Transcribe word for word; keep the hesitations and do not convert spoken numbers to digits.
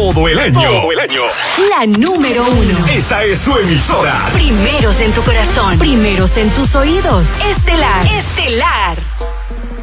todo el año. Todo el año. La número uno. Esta es tu emisora. Primeros en tu corazón. Primeros en tus oídos. Estelar. Estelar.